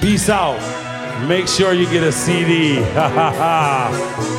Peace out. Make sure you get a CD.